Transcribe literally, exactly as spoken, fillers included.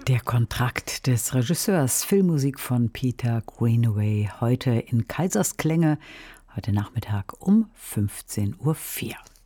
Der Kontrakt des Regisseurs, Filmmusik von Peter Greenaway, heute in Kaisersklänge, heute Nachmittag um fünfzehn Uhr vier.